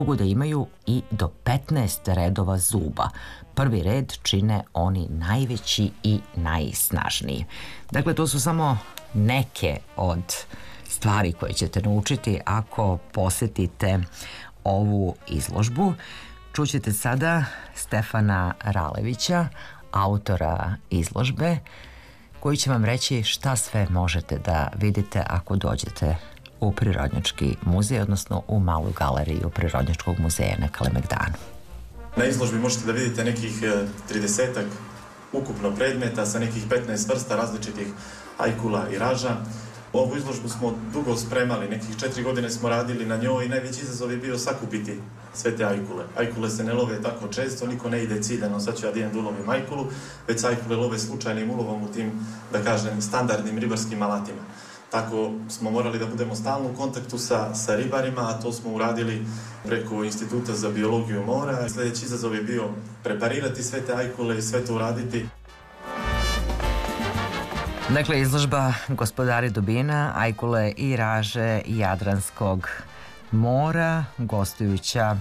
mogu da imaju i do 15 redova zuba. Prvi red čine oni najveći i najsnažniji. Dakle, to su samo neke od stvari koje ćete naučiti ako posetite ovu izložbu. Čućete sada Stefana Ralevića, autora izložbe, koji će vam reći šta sve možete da vidite ako dođete u Prirodnjački muzej, odnosno u malu galeriju Prirodnjačkog muzeja na Kalemegdanu. Na izložbi možete da vidite nekih 30-ak ukupno predmeta sa nekih 15 vrsta različitih ajkula i raža. Ovu izložbu smo dugo spremali, nekih 4 godine smo radili na njoj i najveći izazov je bio sakupiti sve te ajkule. Ajkule se ne love tako često, niko ne ide ciljano, sad ću ja da ulovim ajkulu, već se ajkule love slučajnim ulovom u tim, da kažem, standardnim ribarskim alatima. Tako smo morali da budemo stalno u kontaktu sa ribarima, a to smo uradili preko Instituta za biologiju mora. Sljedeći izazov je bio preparirati sve te ajkule i sve to uraditi. Dakle, izložba Gospodari dubina, ajkule i raže Jadranskog mora, gostujuća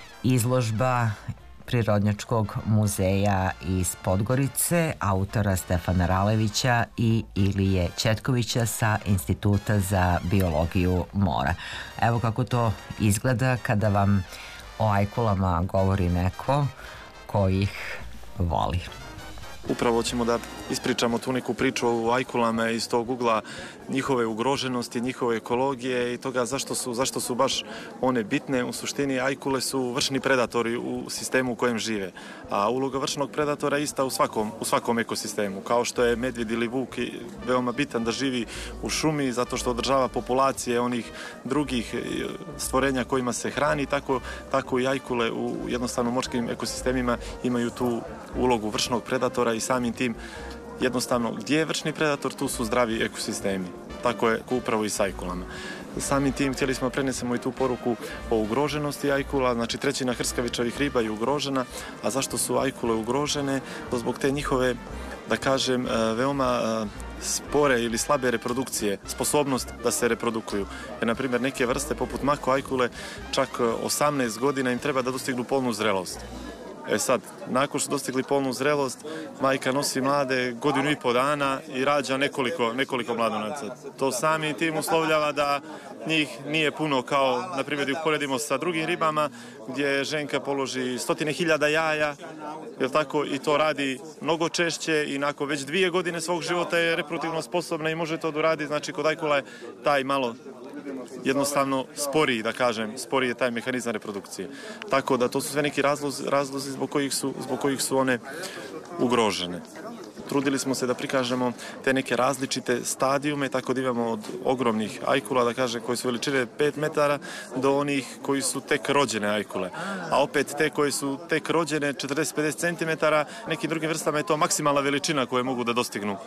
izložba Prirodnjačkog muzeja iz Podgorice, autora Stefana Ralevića i Ilije Ćetkovića sa Instituta za biologiju mora. Evo kako to izgleda kada vam o ajkulama govori neko ko ih voli. Upravo ćemo da ispričamo tu neku priču o ajkulama iz tog ugla njihove ugroženosti, njihove ekologije i toga zašto su baš one bitne. U suštini ajkule su vršni predatori u sistemu u kojem žive, a uloga vršnog predatora je ista u svakom ekosistemu. Kao što je medvjed ili vuk veoma bitan da živi u šumi zato što održava populacije onih drugih stvorenja kojima se hrani, tako i ajkule u jednostavno morskim ekosistemima imaju tu ulogu vršnog predatora i samim tim jednostavno gdje je vršni predator, tu su zdravi ekosistemi. Tako je upravo i s ajkulama. Samim tim htjeli smo prenesemo i tu poruku o ugroženosti ajkula, znači 1/3 hrskavičavih riba je ugrožena, a zašto su ajkule ugrožene? Zbog te njihove, da kažem, veoma spore ili slabe reprodukcije, sposobnost da se reprodukuju. Jer, na primjer, neke vrste poput mako ajkule čak 18 godina im treba da dostignu polnu zrelost. Sad, nakon što dostigli polnu zrelost, majka nosi mlade 1,5 dana i rađa nekoliko mladunaca. To sami tim uslovljava da njih nije puno kao, na primjer, uporedimo sa drugim ribama gdje ženka položi 100.000 jaja, jel tako, i to radi mnogo češće i nakon već 2 godine svog života je reproduktivno sposobna i može to da uradi. Znači, kod ajkula je taj malo jednostavno sporiji, da kažem, sporiji je taj mehanizam reprodukcije. Tako da to su sve neki razlozi zbog kojih su one ugrožene. Trudili smo se da prikažemo te neke različite stadijume, tako da imamo od ogromnih ajkula, da kažem, koji su veličine 5 metara, do onih koji su tek rođene ajkule. A opet te koji su tek rođene 40-50 centimetara, nekim drugim vrstama je to maksimalna veličina koju mogu da dostignu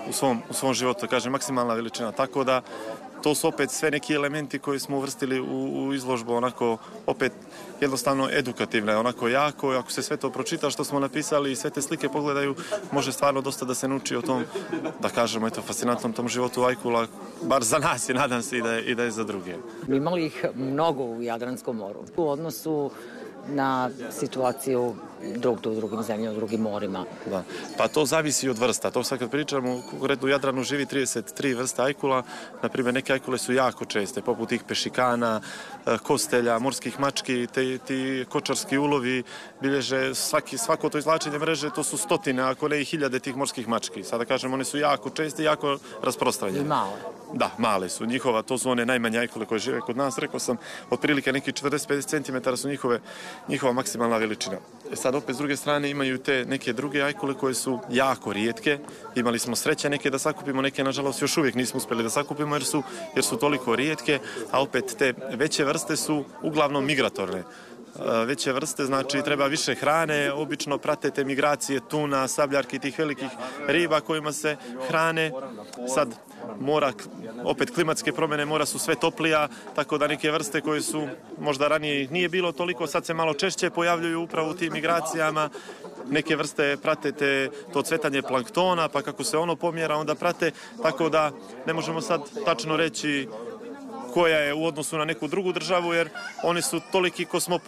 u svom životu, da kažem, maksimalna veličina. Tako da to su opet sve neki elementi koji smo uvrstili u izložbu, onako opet jednostavno edukativne, onako jako. Ako se sve to pročita što smo napisali i sve te slike pogledaju, može stvarno dosta da se nauči o tom, da kažemo, eto, fascinantnom tom životu ajkula, bar za nas i nadam se i da je za druge. Imali ih mnogo u Jadranskom moru. U odnosu na situaciju u drugim zemljama, u drugim morima. Da. Pa to zavisi od vrsta. To sad kad pričamo, u Jadranu živi 33 vrste ajkula. Naprimjer, neke ajkule su jako česte, poput tih pešikana, kostelja, morskih mački, ti kočarski ulovi bilježe svako to izvlačenje mreže, to su stotine, ako ne i hiljade tih morskih mački. Sada kažem, one su jako česte i jako rasprostranjene. I male. Da, male su. To su one najmanje ajkule koje žive kod nas. Rekao sam, otprilike neki 40-50 cm su njihova maksimalna veličina. Sad opet s druge strane imaju te neke druge ajkule koje su jako rijetke. Imali smo sreće neke da sakupimo, neke nažalost još uvijek nismo uspjeli da sakupimo jer su toliko rijetke, a opet te veće vrste su uglavnom migratorne. Veće vrste, znači treba više hrane, obično prate te migracije tuna, sabljarki i tih velikih riba kojima se hrane. Sad mora, opet klimatske promjene, mora su sve toplija, tako da neke vrste koje su možda ranije nije bilo toliko, sad se malo češće pojavljuju upravo u tim migracijama. Neke vrste prate to cvetanje planktona, pa kako se ono pomjera, onda prate, tako da ne možemo sad tačno reći koja je u odnosu na neku drugu državu, jer oni su toliki kosmopoliti